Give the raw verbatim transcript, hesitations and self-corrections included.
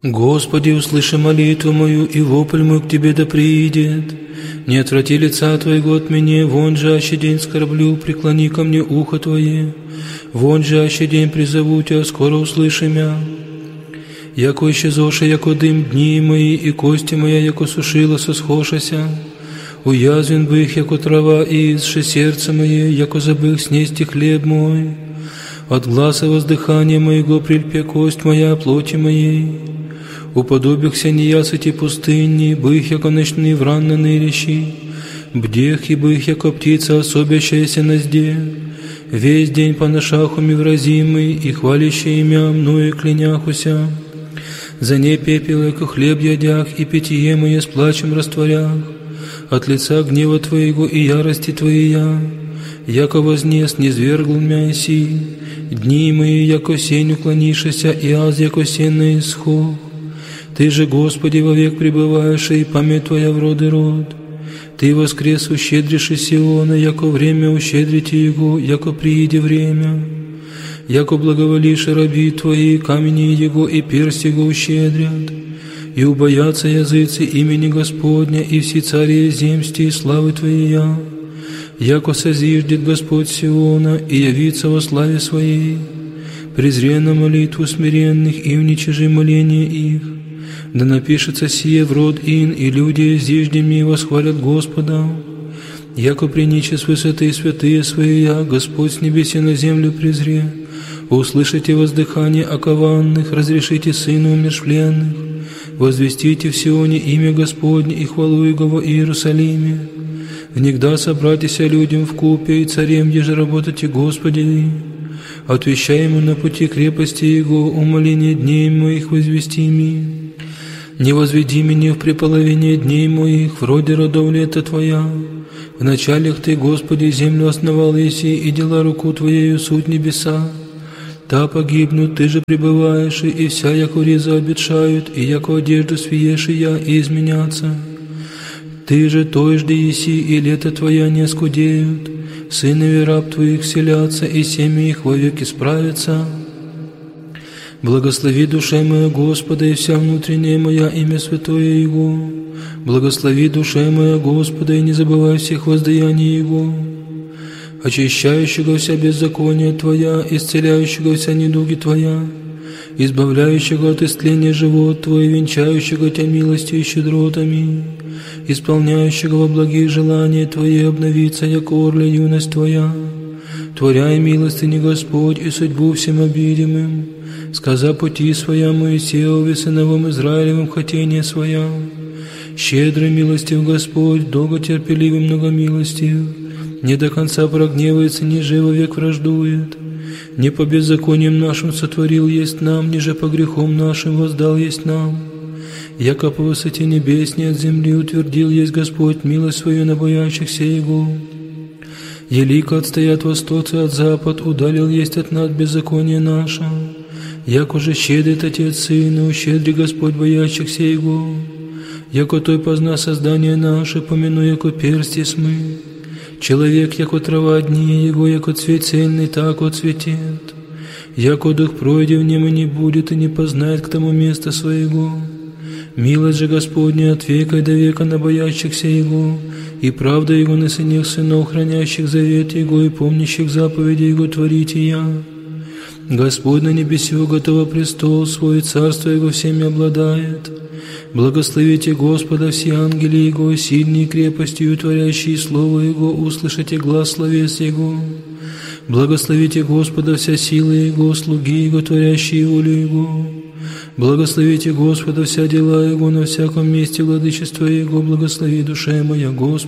Господи, услыши молитву мою, и вопль мой к Тебе да приидет. Не отврати лица Твоего от меня, вон же аще день скорблю, преклони ко мне ухо Твое. Вон же аще день призову Тебя, скоро услыши мя. Яко исчезоша, яко дым дни мои, и кости моя, яко сушила, сосхошася. Уязвен бы их, яко трава, и изше сердце мое, яко забых снести хлеб мой. От гласа воздыхания моего прильпе кость моя, плоти моей. Уподобихся неясыти пустыни, бых, яко ночные вранно нырящий, бдех и бых, яко птица, особящаяся на зде. Весь день по ношах умивразимый, и хвалящий имя мною кляняхуся. За ней пепел, яко хлеб ядях, и питье мое с плачем растворях. От лица гнева Твоего и ярости Твоя, яко вознес низвергл мя иси. Дни мои, яко сень уклонишися, и аз, яко сенный исход. Ты же, Господи, вовек пребываешь, и память Твоя в роды род. Ты воскрес ущедришь из Сиона, яко время ущедрите Его, яко прииде время. Яко благоволишь раби Твои, камени Его и персть Его ущедрят. И убоятся языцы имени Господня, и все цари земсти и славы Твоя. Яко созиждет Господь Сиона, и явится во славе Своей. Презри на молитву смиренных, и уничижи моление их. Да напишется сие в род ин, и люди зиждеми восхвалят Господа. Яко приниче с высоты святые Своя, Господь с небеси на землю презре. Услышите воздыхание окованных, разрешите сыну умершвленных. Возвестите в Сионе имя Господне и хвалу Его в Иерусалиме. Внегда собратися людям в купе, и царем еже работайте Господи. Отвещай ему на пути крепости Его, умоление дней моих возвести ми. Не возведи меня в преполовине дней моих, вроде родов лета Твоя. В началях Ты, Господи, землю основал еси, и дела руку Твоею суть небеса. Та погибнут, Ты же пребываешь, и вся, яко риза обетшают, и яко одежду свиеши я, и изменятся. Ты же той жди еси, и лето Твоя не скудеют. Сынови раб Твоих селятся, и семьи их вовек исправятся. Благослови душе моя Господа, и вся внутренняя моя имя святое Его. Благослови душе моя Господа, и не забывай всех воздаяний Его. Очищающего вся беззакония Твоя, исцеляющего вся недуги Твоя, избавляющего от истления живот Твой, венчающего Тебя милостью и щедротами, исполняющего во благие желания Твои, обновиться, яко орля юность Твоя. Творяй милостыни Господь и судьбу всем обидимым, сказа пути Своя Моисееве, сыновым Израилевым, хотение Своя. Щедрый милостив Господь, долготерпеливый многомилостив, не до конца прогневается, ни живо век враждует. Не по беззакониям нашим сотворил есть нам, ниже по грехам нашим воздал есть нам. Яко по высоте небесней от земли утвердил есть Господь милость свою на боящихся Его. Елико отстоят востоцы от запад, удалил есть от нас беззаконие наше. Яко же щедрит Отец Сына, ущедри Господь боящихся Его. Яко Той позна создание наше, помяну, яко перстье смы. Человек, яко трава дни Его, яко цвет цельный, так отцветет. Яко дух пройдет в нем и не будет, и не познает к тому места своего. Милость же Господня от века и до века на боящихся Его, и правда Его на сынах сынов, хранящих завет Его и помнящих заповеди Его творите я. Господь на небесу готово престол свой, царство Его всеми обладает. Благословите Господа все ангели Его, сильные крепостью, творящие Слово Его, услышите глас словес Его. Благословите Господа вся сила Его, слуги Его, творящие волю Его. Благословите Господа вся дела Его, на всяком месте владычества Его, благослови душе моя Господа.